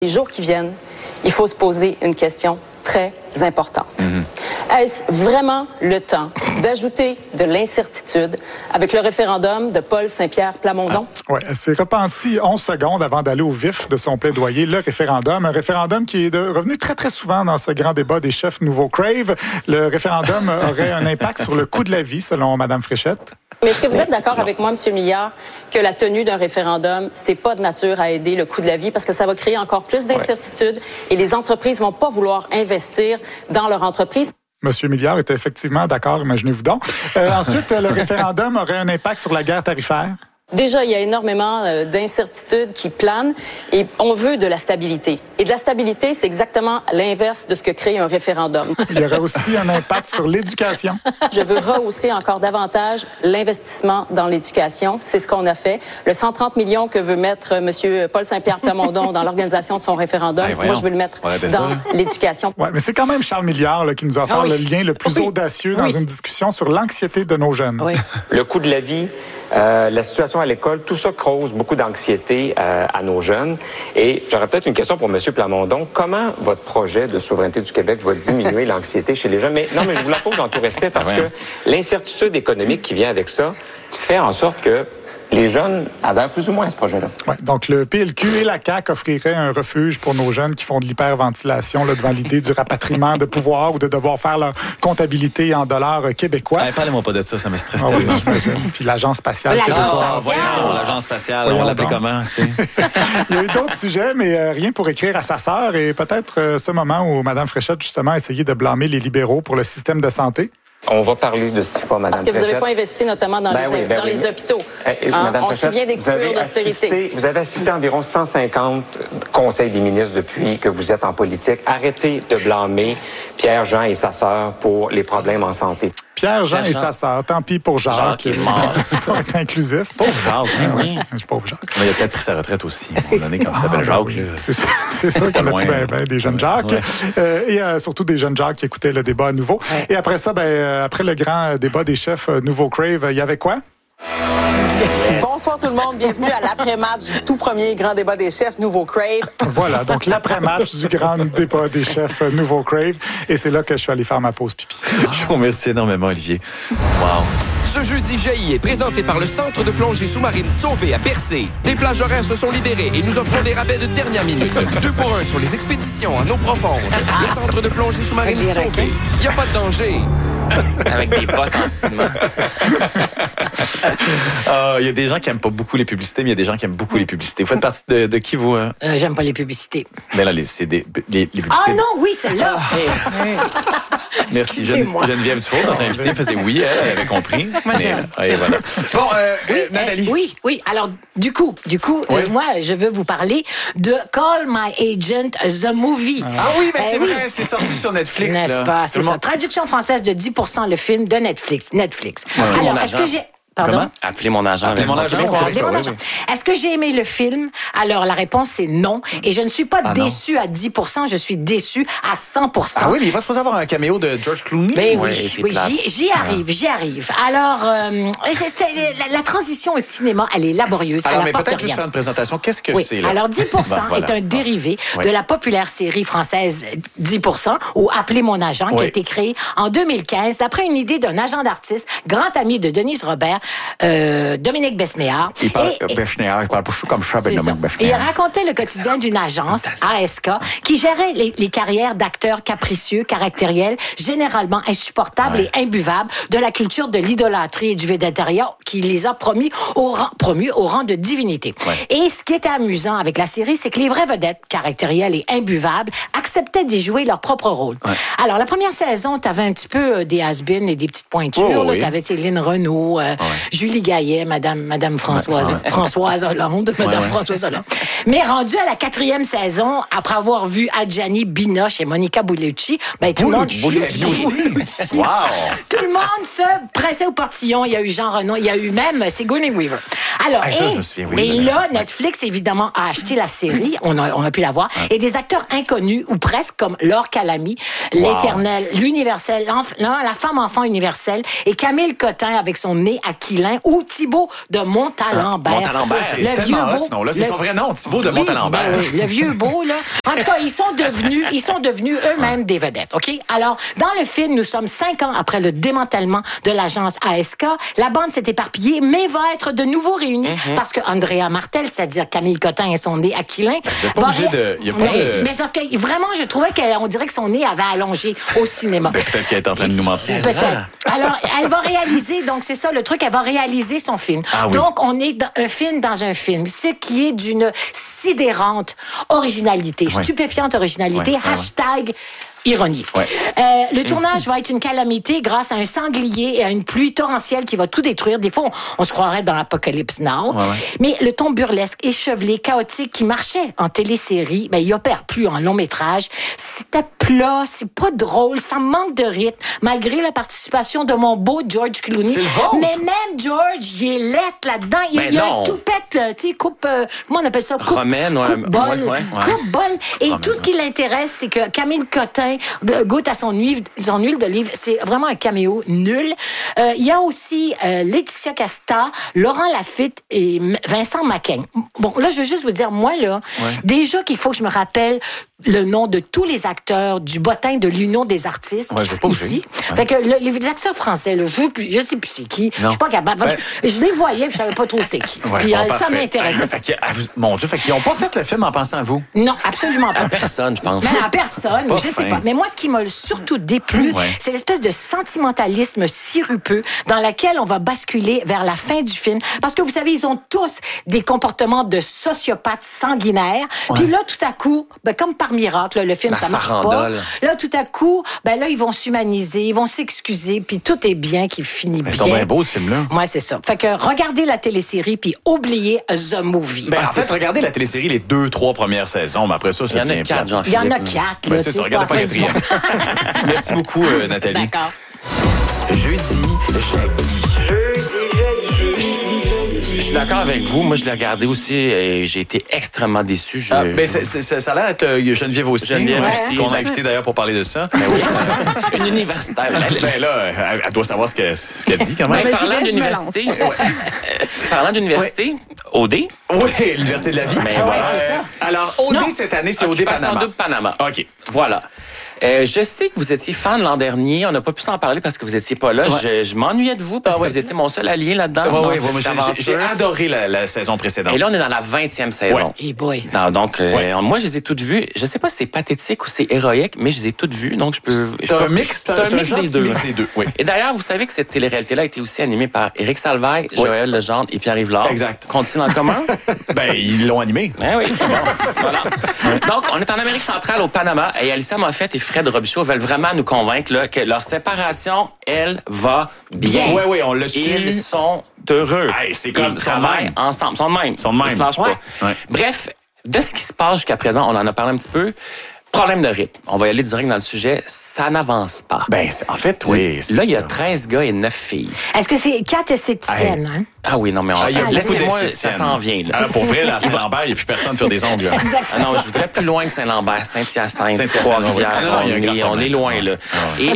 Les jours qui viennent, il faut se poser une question très importante. Est-ce vraiment le temps d'ajouter de l'incertitude avec le référendum de Paul Saint-Pierre Plamondon? Oui, elle s'est repentie 11 secondes avant d'aller au vif de son plaidoyer, le référendum. Un référendum qui est revenu très, très souvent dans ce grand débat des chefs nouveau Crave. Le référendum aurait un impact sur le coût de la vie, selon Mme Fréchette. Mais est-ce que vous êtes d'accord avec moi, M. Milliard, que la tenue d'un référendum, c'est pas de nature à aider le coût de la vie parce que ça va créer encore plus d'incertitudes et les entreprises vont pas vouloir investir dans leur entreprise? Monsieur Milliard était effectivement d'accord, imaginez-vous donc. Ensuite, le référendum aurait un impact sur la guerre tarifaire. Déjà, il y a énormément d'incertitudes qui planent et on veut de la stabilité. Et de la stabilité, c'est exactement l'inverse de ce que crée un référendum. Il y aurait aussi un impact sur l'éducation. Je veux rehausser encore davantage l'investissement dans l'éducation. C'est ce qu'on a fait. Le 130 millions que veut mettre M. Paul Saint-Pierre Plamondon dans l'organisation de son référendum, moi, je veux le mettre dans l'éducation. Oui, mais c'est quand même Charles Milliard qui nous a offert le lien le plus audacieux dans une discussion sur l'anxiété de nos jeunes. Oui. Le coût de la vie, la situation à l'école, tout ça cause beaucoup d'anxiété à nos jeunes. Et j'aurais peut-être une question pour M. Plamondon. Comment votre projet de souveraineté du Québec va diminuer l'anxiété chez les jeunes? Mais non, mais je vous la pose en tout respect parce que l'incertitude économique qui vient avec ça fait en sorte que les jeunes adhèrent plus ou moins à ce projet-là. Ouais, donc, le PLQ et la CAQ offriraient un refuge pour nos jeunes qui font de l'hyperventilation devant l'idée du rapatriement de pouvoir ou de devoir faire leur comptabilité en dollars québécois. Parlez-moi pas de ça me stresse tellement. Puis l'Agence spatiale. L'Agence spatiale, on l'appelait comment? Il y a eu d'autres sujets, mais rien pour écrire à sa sœur. Et peut-être ce moment où Mme Fréchette, justement, a essayé de blâmer les libéraux pour le système de santé. On va parler de 6 fois, Mme Fréchette. Parce que vous n'avez pas investi notamment dans les hôpitaux. On se souvient des coupures d'austérité. Vous avez assisté à environ 150 conseils des ministres depuis que vous êtes en politique. Arrêtez de blâmer Pierre-Jean et sa sœur pour les problèmes en santé. Pierre-Jean et sa sœur. Tant pis pour Jacques. Jacques est mort. Pour être inclusif. Pauvre Jacques, oui. Pauvre Jacques. Mais il a peut-être pris sa retraite aussi, à un moment donné, quand il s'appelle Jacques. C'est sûr qu'on a plus des jeunes Jacques. Et surtout des jeunes Jacques qui écoutaient le débat à nouveau. Ouais. Et après ça, après le grand débat des chefs nouveau Crave, il y avait quoi? Yes. Bonsoir tout le monde, bienvenue à l'après-match du tout premier grand débat des chefs Nouveau Crave. Voilà, donc l'après-match du grand débat des chefs Nouveau Crave. Et c'est là que je suis allé faire ma pause pipi. Je vous remercie énormément, Olivier. Wow. Ce jeudi, GI est présenté par le Centre de plongée sous-marine Sauvé à Percé. Des plages horaires se sont libérées et nous offrons des rabais de dernière minute. 2 pour 1 sur les expéditions en eau profonde. Le Centre de plongée sous-marine Sauvé. Il n'y a pas de danger. Avec des bottes en ciment. Il y a des gens qui n'aiment pas beaucoup les publicités, mais il y a des gens qui aiment beaucoup les publicités. Vous faites partie de qui, vous? J'aime pas les publicités. Mais là, c'est les publicités. Ah non, oui, celle-là! Merci. Geneviève Dufault, notre invitée, faisait oui, elle avait compris. Moi, j'aime. Voilà. Bon, Nathalie. Oui. Alors, du coup, moi, je veux vous parler de Call My Agent, The Movie. Ah oui, mais c'est vrai, c'est sorti sur Netflix. N'est-ce pas? C'est ça. Traduction française de 10%, le film de Netflix. Alors, est-ce que j'ai... Pardon? Comment? Appelez mon agent. Est-ce que j'ai aimé le film? Alors, la réponse, c'est non. Et je ne suis pas déçue à 10%, je suis déçue à 100%. Ah oui, mais il va se avoir un caméo de George Clooney. Ben oui, j'y arrive. Alors, la transition au cinéma, elle est laborieuse. Alors, mais peut-être juste faire une présentation. Qu'est-ce que c'est, là? Alors, 10% est un dérivé de la populaire série française 10%, ou Appelez mon agent, qui a été créée en 2015, d'après une idée d'un agent d'artiste, grand ami de Denise Robert, Dominique Besnéard. Il parle pas comme ça, Dominique Besnéard. Et il racontait le quotidien d'une agence, ASK, qui gérait les carrières d'acteurs capricieux, caractériels, généralement insupportables et imbuvables, de la culture de l'idolâtrie et du végétariat qui les a promus au rang de divinité. Ouais. Et ce qui était amusant avec la série, c'est que les vraies vedettes caractérielles et imbuvables acceptaient d'y jouer leur propre rôle. Ouais. Alors, la première saison, tu avais un petit peu des has-beens et des petites pointures. Tu avais Lynn Renaud, Julie Gaillet, Madame Françoise Hollande. Françoise Hollande. Mais rendu à la 4e saison, après avoir vu Adjani Binoche et Monica Bellucci, tout le monde... Wow! Tout le monde se pressait au portillon. Il y a eu Jean Reno, il y a eu même Sigourney Weaver. Alors, là, Netflix, évidemment, a acheté la série. On a pu la voir. Et des acteurs inconnus, ou presque, comme Laure Calamy, l'Éternel, l'Universel, la femme enfant universelle, et Camille Cotin avec son nez à Aquilin ou Thibault de Montalembert. Montalembert, c'est tellement hot, ce nom-là. C'est son vrai nom, Thibault de Montalembert. Ben oui, le vieux beau, là. En tout cas, ils sont devenus eux-mêmes des vedettes, OK? Alors, dans le film, nous sommes 5 ans après le démantèlement de l'agence ASK. La bande s'est éparpillée, mais va être de nouveau réunie parce que Andrea Martel, c'est-à-dire Camille Cotin et son nez Aquilin... Mais c'est parce que vraiment, je trouvais qu'on dirait que son nez avait allongé au cinéma. Peut-être qu'elle est en train de nous mentir. Peut-être. Alors, elle va réaliser, donc c'est ça le truc, elle va réaliser son film. Ah, oui. Donc, on est dans un film dans un film, ce qui est d'une sidérante originalité, stupéfiante originalité, hashtag ironie. Ouais. Le tournage va être une calamité grâce à un sanglier et à une pluie torrentielle qui va tout détruire. Des fois, on se croirait dans l'Apocalypse Now. Ouais. Mais le ton burlesque, échevelé, chaotique qui marchait en télésérie, ben, il opère plus en long métrage. C'était plat, c'est pas drôle, ça manque de rythme, malgré la participation de mon beau George Clooney. C'est le vôtre. Mais même George, il est lettre là-dedans. Il y a un toupette, tu sais, coupe, comment on appelle ça? Romaine, coupe-bol. Coupe-bol. Et tout ce qui l'intéresse, c'est que Camille Cotin goûte à son huile d'olive. C'est vraiment un caméo nul. Il y a aussi Laetitia Casta, Laurent Lafitte et Vincent Macaigne. Bon, là, je veux juste vous dire, moi, là, déjà qu'il faut que je me rappelle le nom de tous les acteurs du bottin de l'Union des artistes ici. Fait que les acteurs français, là, je sais plus c'est qui. Je suis pas capable. Je les voyais, je savais pas trop c'était qui. Puis ça m'intéressait. Mon Dieu, fait qu'ils ont pas fait le film en pensant à vous. Non, absolument pas. À personne, je pense. Mais à personne, je sais pas. Mais moi, ce qui m'a surtout déplu, c'est l'espèce de sentimentalisme sirupeux dans lequel on va basculer vers la fin du film. Parce que vous savez, ils ont tous des comportements de sociopathes sanguinaires. Puis là, tout à coup, comme par miracle, le film, ça marche pas. Là, tout à coup, là, ils vont s'humaniser, ils vont s'excuser, puis tout est bien qui finit bien. C'est bien beau, ce film-là. Ouais, c'est ça. Fait que regardez la télésérie, puis oubliez The Movie. En fait, regardez la télésérie les 2-3 premières saisons, mais après ça, il y en a 4, Jean-Philippe. Il y en a 4. C'est ça, regardez pas les quatrième. Merci beaucoup, Nathalie. D'accord. Jeudi. Je suis d'accord avec vous. Moi, je l'ai regardé aussi et j'ai été extrêmement déçu. Ça a l'air d'être Geneviève aussi. Geneviève aussi. Qu'on a invité d'ailleurs pour parler de ça. Ben oui. Une universitaire. Elle doit savoir ce qu'elle dit quand même. Parlant d'université, OD. Oui, l'Université de la vie. C'est ça. Alors, OD cette année, c'est OD Panama. Panama. OK. Voilà. Je sais que vous étiez fan l'an dernier. On n'a pas pu s'en parler parce que vous étiez pas là. Je m'ennuyais de vous parce que vous étiez mon seul allié là-dedans. J'ai adoré la saison précédente. Et là, on est dans la 20e saison. Hey boy. Donc, moi, je les ai toutes vues. Je sais pas si c'est pathétique ou c'est héroïque, mais je les ai toutes vues. Donc, je peux... C'est un mix des deux. Oui. Et d'ailleurs, vous savez que cette télé-réalité-là a été aussi animée par Éric Salvaille, Joël Legendre et Pierre-Yves Lard. Exact. Continue en commun? Ils l'ont animé. Oui. Bon, voilà. Donc, on est en Amérique centrale, au Panama, et Alicia Moffett et Fred Robichaud veulent vraiment nous convaincre là, que leur séparation, elle, va bien. Oui, on l'a su. Ils sont heureux. C'est comme ils travaillent ensemble. Ils sont de même. Ils se lâchent pas. Ouais. Bref, de ce qui se passe jusqu'à présent, on en a parlé un petit peu. Problème de rythme. On va y aller direct dans le sujet. Ça n'avance pas. En fait, oui. Là, il y a 13 gars et 9 filles. Est-ce que c'est 4 esthéticiennes, hein? Ah oui, non, mais laissez-moi, ça s'en vient, là. Pour vrai, là, à Saint-Lambert, il n'y a plus personne faire des ongles. Exactement. Non, je voudrais plus loin que Saint-Lambert, Saint-Hyacinthe, Trois-Rivières. On est loin, là. Et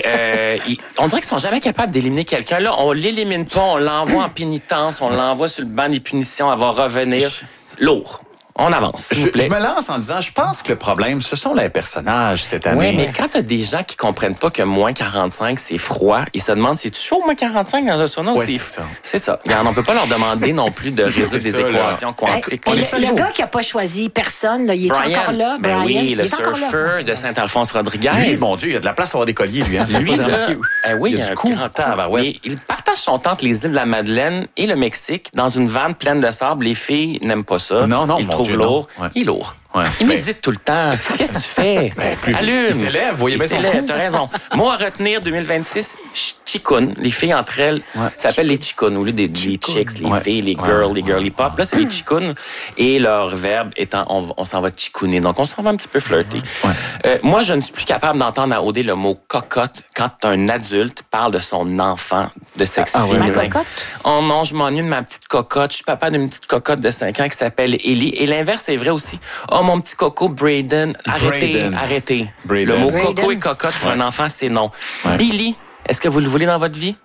on dirait qu'ils sont jamais capables d'éliminer quelqu'un. Là, on l'élimine pas, on l'envoie en pénitence, on l'envoie sur le banc des punitions, elle va revenir. Lourd. On avance, s'il vous plaît. Je me lance en disant, je pense que le problème, ce sont les personnages cette année. Oui, mais quand t'as des gens qui comprennent pas que moins 45, c'est froid, ils se demandent, c'est-tu chaud moins 45 dans un sauna ou c'est ça. Regarde, on peut pas leur demander non plus de résoudre des équations quantiques. Le gars qui a pas choisi personne, là, il est encore là? Ben oui, le surfeur de Saint-Alphonse Rodriguez. Lui, mon Dieu, il y a de la place pour avoir des colliers, lui. Hein? Lui, là, oui, il y a un grand tabarouette. Il partage son temps entre les îles de la Madeleine et le Mexique dans une vanne pleine de sable. Les filles n'aiment pas ça. Non, ils le trouvent lourd. Il est lourd. Il médite tout le temps. Qu'est-ce que tu fais? Allume. Il s'élève, voyez bien son coup. T'as raison. Moi, à retenir 2026, chicounes. Les filles entre elles s'appellent les chicounes. Au lieu des chicks, les filles, les girls, les girly pop. Là, c'est les chicounes. Et leur verbe étant on s'en va chicouner. Donc, on s'en va un petit peu flirter. Moi, je ne suis plus capable d'entendre à OD le mot cocotte quand un adulte parle de son enfant de sexe féminin. Ma cocotte? Oh non, je m'ennuie de ma petite cocotte. Je suis papa d'une petite cocotte de 5 ans qui s'appelle Ellie. Et l'inverse est vrai aussi. Oh, mon petit coco, Braden. Arrêtez. Braden. Le mot coco et cocotte pour un enfant, c'est non. Billy, est-ce que vous le voulez dans votre vie?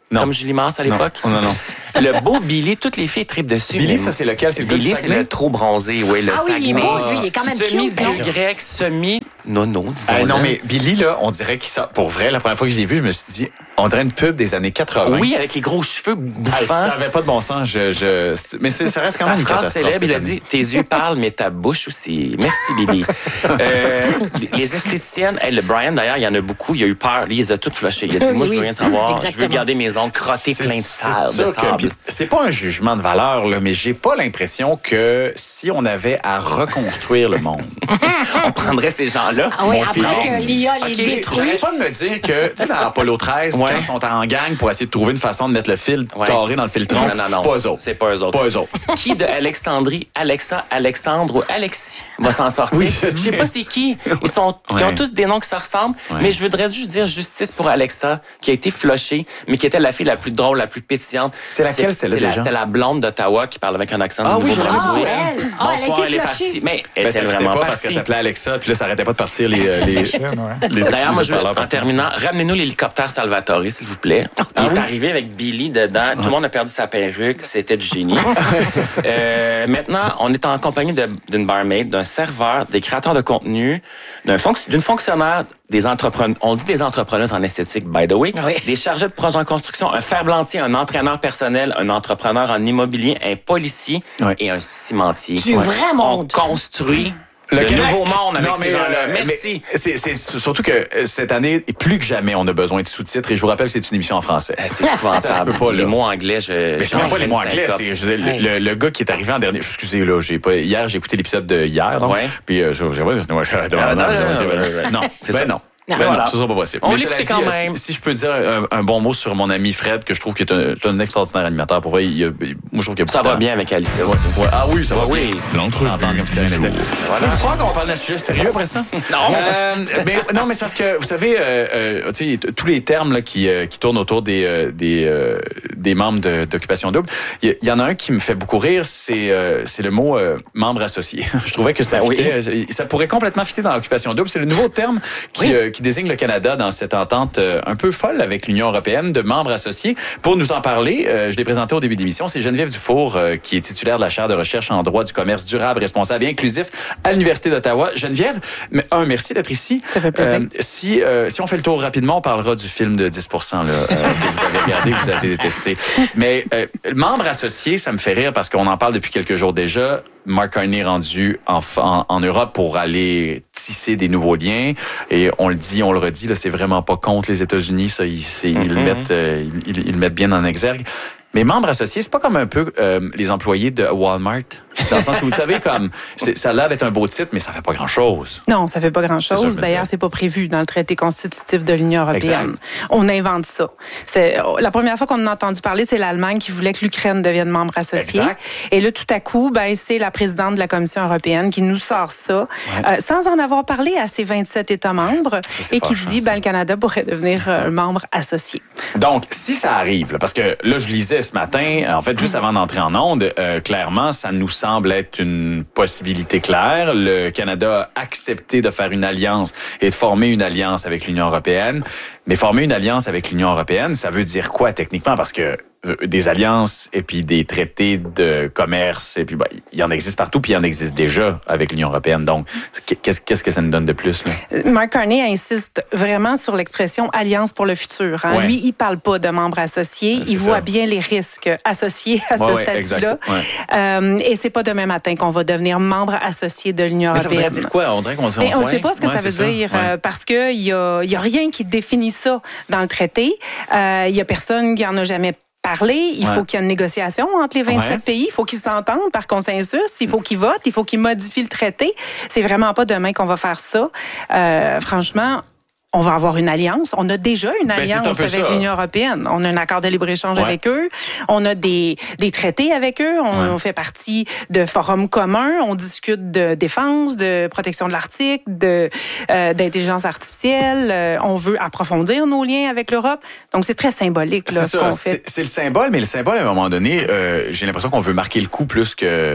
comme Julie Mars à l'époque. Non. Le beau Billy, toutes les filles tripent dessus. Billy, ça, c'est lequel? C'est le Billy, c'est le trop bronzé, oui, le Saguenay. Oui, il est beau, lui, il est quand même Semi-dieu grec, semi-nono, disons. Non, mais Billy, là, on dirait qu'il sort. Pour vrai, la première fois que je l'ai vu, je me suis dit, on dirait une pub des années 80. Oui, avec les gros cheveux bouffants. Ça n'avait pas de bon sens. Mais ça reste quand même une phrase catastrophe. célèbre, il a dit, tes yeux parlent, mais ta bouche aussi. Merci, Billy. Les esthéticiennes, le Brian, d'ailleurs, il y en a beaucoup, il a eu peur. Lui, il les a toutes flushées. Il a dit, moi, je veux rien savoir. Exactement. Je veux garder mes ongles crottés pleins de sable. C'est pas un jugement de valeur, là, mais j'ai pas l'impression que si on avait à reconstruire le monde, on prendrait ces gens-là. Ah oui, après que l'IA les détruit. J'arrête pas de me dire que, tu sais, dans Apollo 13, quand ils sont en gang pour essayer de trouver une façon de mettre le fil carré dans le filtron, non. pas eux autres. C'est pas eux autres. Pas eux autres. Qui de Alexandrie, Alexandre ou Alexis va s'en sortir? Oui, je sais pas c'est qui. Ils ont tous des noms qui se ressemblent, mais je voudrais juste dire justice pour Alexa, qui a été flushée, mais qui était la fille la plus drôle, la plus pétillante. C'est laquelle, celle-là, déjà? C'était la blonde d'Ottawa qui parle avec un accent du elle Nouveau-Brunswick. a été partie. Mais elle était vraiment pas parce qu'elle s'appelait Alexa, puis là, ça arrêtait pas de partir les D'ailleurs, moi, en terminant, ramenez-nous l'hélicoptère Salvatore, s'il vous plaît. Il est arrivé avec Billy dedans. Tout le monde a perdu sa perruque. C'était du génie. Maintenant, on est en compagnie d'une barmaid, d'un serveur, des créateurs de contenu, d'une fonctionnaire, des entrepreneurs. On dit des entrepreneuses en esthétique, by the way. Oui. Des chargés de projet en construction, un ferblantier, un entraîneur personnel, un entrepreneur en immobilier, un policier et un cimentier. Du vrai monde. On construit le nouveau monde avec ces gens-là. Merci. C'est surtout que cette année, plus que jamais, on a besoin de sous-titres. Et je vous rappelle que c'est une émission en français. C'est épouvantable. Ça se peut pas, là. Les mots anglais, mais je ne pas les mots anglais. Le gars qui est arrivé en dernier. Excusez, là, hier, j'ai écouté l'épisode de hier. Donc, puis non, c'est ça. Non. Voilà. Ce sera pas possible. On l'écoutait quand même. Si je peux dire un bon mot sur mon ami Fred, que je trouve qu'il est un extraordinaire animateur. Pour vrai, moi, je trouve qu'il ça va bien avec Alicia. Ah oui, ça va bien. L'entrevue du jour. Voilà. Je crois qu'on va parler d'un sujet sérieux après ça. Non, mais c'est parce que, vous savez, tu sais, tous les termes là, qui tournent autour des membres d'Occupation Double, il y en a un qui me fait beaucoup rire, c'est le mot membre associé. Je trouvais que ça pourrait complètement fitter dans Occupation Double. C'est le nouveau terme qui désigne le Canada dans cette entente un peu folle avec l'Union européenne de membres associés. Pour nous en parler, je l'ai présenté au début de l'émission, c'est Geneviève Dufour qui est titulaire de la chaire de recherche en droit du commerce durable, responsable et inclusif à l'Université d'Ottawa. Geneviève, merci d'être ici. Ça fait plaisir. Si on fait le tour rapidement, on parlera du film de 10% là, que vous avez regardé, que vous avez détesté. Mais membre associé, ça me fait rire parce qu'on en parle depuis quelques jours déjà. Mark Carney est rendu en Europe pour aller tisser des nouveaux liens. Et on le dit, on le redit, là, c'est vraiment pas contre les États-Unis. Ça, ils le mettent bien en exergue. Mais membres associés, c'est pas comme un peu les employés de Walmart. Dans le sens où, vous savez, comme ça a l'air d'être un beau titre, mais ça fait pas grand-chose. Non, ça fait pas grand-chose. D'ailleurs, c'est pas prévu dans le traité constitutif de l'Union européenne. Exact. On invente ça. La première fois qu'on en a entendu parler, c'est l'Allemagne qui voulait que l'Ukraine devienne membre associé. Exact. Et là, tout à coup, c'est la présidente de la Commission européenne qui nous sort ça, sans en avoir parlé à ses 27 États membres, et qui dit le Canada pourrait devenir membre associé. Donc, si ça arrive, là, parce que là, je lisais ce matin, en fait, juste avant d'entrer en onde, clairement, ça nous semble être une possibilité claire. Le Canada a accepté de faire une alliance et de former une alliance avec l'Union européenne. Mais former une alliance avec l'Union européenne, ça veut dire quoi techniquement? Parce que des alliances et puis des traités de commerce, et puis il y en existe partout, puis il y en existe déjà avec l'Union européenne. Donc, qu'est-ce que ça nous donne de plus, là? Mark Carney insiste vraiment sur l'expression « alliance pour le futur ». Hein? Ouais. Lui, il parle pas de membres associés. Il voit bien les risques associés à ce statut-là. Et c'est pas demain matin qu'on va devenir membre associé de l'Union européenne. Ça voudrait dire quoi? On dirait qu'on on ne sait pas ce que ça veut dire, parce qu'il y a rien qui définit ça dans le traité. Il y a personne qui en a jamais parler, il faut qu'il y ait une négociation entre les 27 pays, il faut qu'ils s'entendent par consensus, il faut qu'ils votent, il faut qu'ils modifient le traité. C'est vraiment pas demain qu'on va faire ça. Franchement, on va avoir une alliance. On a déjà une alliance avec l'Union européenne. On a un accord de libre-échange avec eux. On a des traités avec eux. On fait partie de forums communs. On discute de défense, de protection de l'Arctique, d'intelligence artificielle. On veut approfondir nos liens avec l'Europe. Donc, c'est très symbolique, là, ce qu'on fait. C'est le symbole, mais le symbole, à un moment donné, j'ai l'impression qu'on veut marquer le coup plus que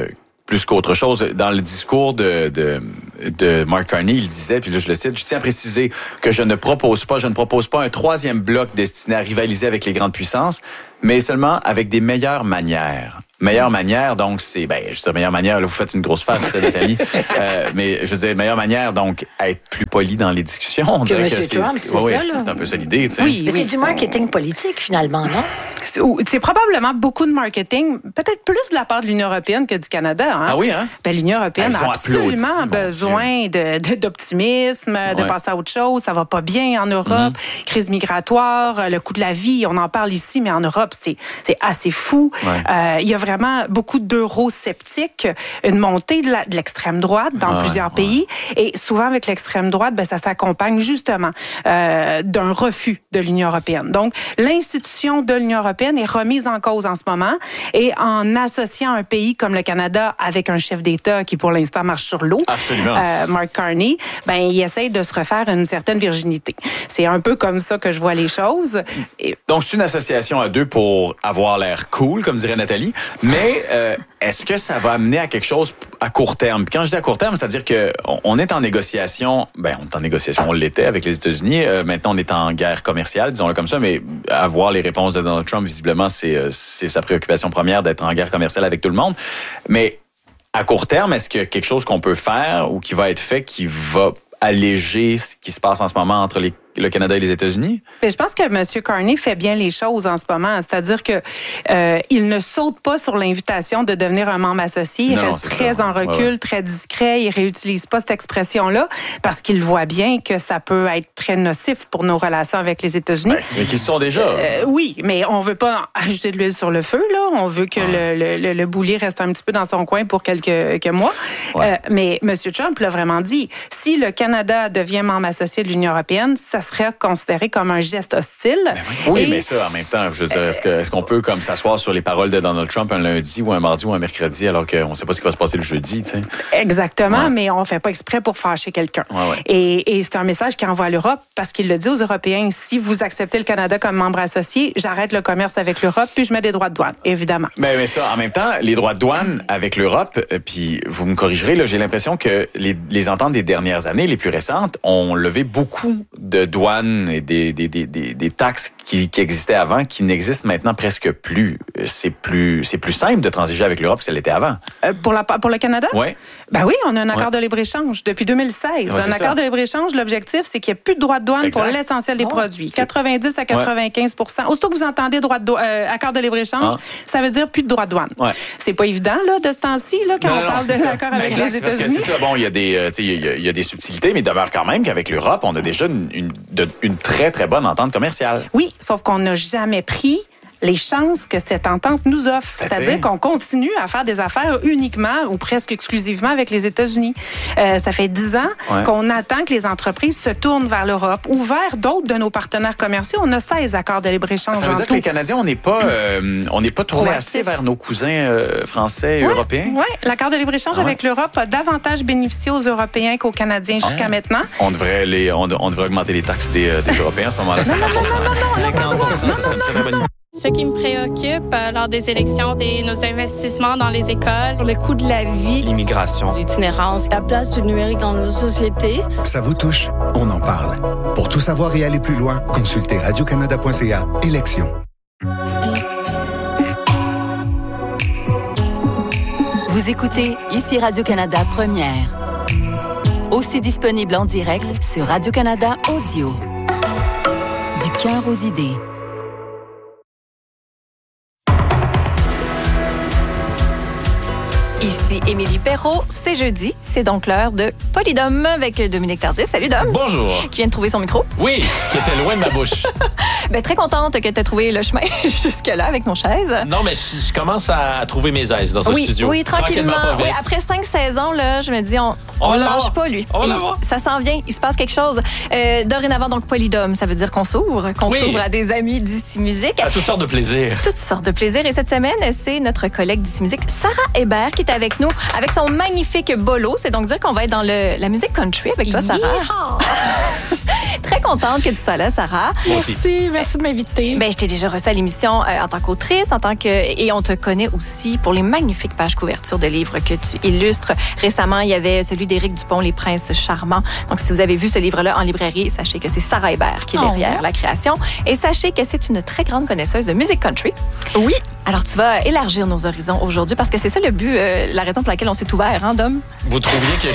plus qu'autre chose. Dans le discours de Mark Carney, il disait, puis là je le cite, « Je tiens à préciser que je ne propose pas un troisième bloc destiné à rivaliser avec les grandes puissances, mais seulement avec des meilleures manières. » Meilleure manière, donc, c'est, je dis meilleure manière, là, vous faites une grosse face, Nathalie. Mais je veux dire, meilleure manière, donc, être plus poli dans les discussions. On dirait que c'est un peu ça l'idée, tu sais. Oui, mais c'est du marketing politique, finalement, non? C'est probablement beaucoup de marketing, peut-être plus de la part de l'Union européenne que du Canada. Hein? Ah oui, hein? L'Union européenne a absolument besoin d'optimisme, de passer à autre chose. Ça va pas bien en Europe. Crise migratoire, le coût de la vie, on en parle ici, mais en Europe, c'est assez fou. Il y a vraiment beaucoup d'eurosceptiques, une montée de l'extrême droite dans plusieurs pays. Et souvent, avec l'extrême droite, ça s'accompagne justement d'un refus de l'Union européenne. Donc, l'institution de l'Union européenne est remise en cause en ce moment. Et en associant un pays comme le Canada avec un chef d'État qui, pour l'instant, marche sur l'eau, Mark Carney, il essaie de se refaire une certaine virginité. C'est un peu comme ça que je vois les choses. Donc, c'est une association à deux pour avoir l'air cool, comme dirait Nathalie. Mais est-ce que ça va amener à quelque chose à court terme? Puis quand je dis à court terme, c'est-à-dire qu'on est en négociation, on l'était avec les États-Unis. Maintenant, on est en guerre commerciale, disons-le comme ça, mais avoir les réponses de Donald Trump, visiblement, c'est sa préoccupation première d'être en guerre commerciale avec tout le monde. Mais à court terme, est-ce qu'il y a quelque chose qu'on peut faire ou qui va être fait qui va alléger ce qui se passe en ce moment entre le Canada et les États-Unis? Mais je pense que M. Carney fait bien les choses en ce moment. C'est-à-dire que il ne saute pas sur l'invitation de devenir un membre associé. Il reste très en recul, très discret. Il réutilise pas cette expression-là parce qu'il voit bien que ça peut être très nocif pour nos relations avec les États-Unis. Mais qu'ils sont déjà. Oui, mais on veut pas ajouter de l'huile sur le feu, là. On veut que le boulier reste un petit peu dans son coin pour quelques mois. Mais M. Trump l'a vraiment dit. Si le Canada devient membre associé de l'Union européenne, ça serait considéré comme un geste hostile. Mais ça, en même temps, je veux dire, est-ce qu'on peut comme s'asseoir sur les paroles de Donald Trump un lundi ou un mardi ou un mercredi alors qu'on ne sait pas ce qui va se passer le jeudi, tu sais? Exactement, mais on ne fait pas exprès pour fâcher quelqu'un. Et c'est un message qu'il envoie à l'Europe parce qu'il le dit aux Européens, si vous acceptez le Canada comme membre associé, j'arrête le commerce avec l'Europe puis je mets des droits de douane, évidemment. Mais ça, en même temps, les droits de douane avec l'Europe, puis vous me corrigerez, là, j'ai l'impression que les ententes des dernières années, les plus récentes, ont levé beaucoup de douanes et des taxes qui existaient avant, qui n'existent maintenant presque plus. C'est plus simple de transiger avec l'Europe que ça l'était avant. Pour le Canada? Oui. Oui, on a un accord de libre-échange depuis 2016. Un accord de libre-échange, l'objectif, c'est qu'il n'y ait plus de droits de douane pour l'essentiel des produits. 90 à 95 Aussitôt que vous entendez accord de libre-échange, ça veut dire plus de droits de douane. C'est pas évident là, de ce temps-ci, là, quand on parle de l'accord avec les États-Unis. C'est ça. Bon, il y a des subtilités, mais il demeure quand même qu'avec l'Europe, on a déjà une très, très bonne entente commerciale. Oui, sauf qu'on n'a jamais pris les chances que cette entente nous offre. C'est-à-dire qu'on continue à faire des affaires uniquement ou presque exclusivement avec les États-Unis. Ça fait 10 ans qu'on attend que les entreprises se tournent vers l'Europe ou vers d'autres de nos partenaires commerciaux. On a 16 accords de libre-échange. Ça veut dire que les Canadiens, on n'est pas tourné assez vers nos cousins français et européens? Oui, l'accord de libre-échange avec l'Europe a davantage bénéficié aux Européens qu'aux Canadiens jusqu'à maintenant. On devrait augmenter les taxes des Européens à ce moment-là. 50%. 50%, ça serait une très bonne idée. Ce qui me préoccupe lors des élections, c'est nos investissements dans les écoles, le coût de la vie, l'immigration, l'itinérance, la place du numérique dans nos sociétés. Ça vous touche? On en parle. Pour tout savoir et aller plus loin, consultez radiocanada.ca. Élections. Vous écoutez ici Radio-Canada Première. Aussi disponible en direct sur Radio-Canada Audio. Du cœur aux idées. Ici Émilie Perrault, c'est jeudi, c'est donc l'heure de Polydome avec Dominique Tardif. Salut Dom. Bonjour. Qui vient de trouver son micro. Oui, qui était loin de ma bouche. Très contente que tu aies trouvé le chemin jusque-là avec nos chaises. Non, mais je commence à trouver mes aises dans ce studio. Oui, tranquillement. Oui, après 5 saisons, là, je me dis, on lâche pas, lui. Ça s'en vient, il se passe quelque chose. Dorénavant, donc, Polydome, ça veut dire qu'on s'ouvre à des amis d'Ici Musique. À toutes sortes de plaisirs. Toutes sortes de plaisirs. Et cette semaine, c'est notre collègue d'Ici Musique, Sarah Hébert, qui est avec nous, avec son magnifique bolo. C'est donc dire qu'on va être dans la musique country avec toi, Sarah. Très contente que tu sois là, Sarah. Merci de m'inviter. Ben, je t'ai déjà reçu à l'émission en tant qu'autrice, et on te connaît aussi pour les magnifiques pages couvertures de livres que tu illustres. Récemment, il y avait celui d'Éric Dupont, Les Princes charmants. Donc, si vous avez vu ce livre-là en librairie, sachez que c'est Sarah Hébert qui est derrière la création. Et sachez que c'est une très grande connaisseuse de musique country. Oui. Alors, tu vas élargir nos horizons aujourd'hui parce que c'est ça le but, la raison pour laquelle on s'est ouvert, hein, Dom? Vous trouviez que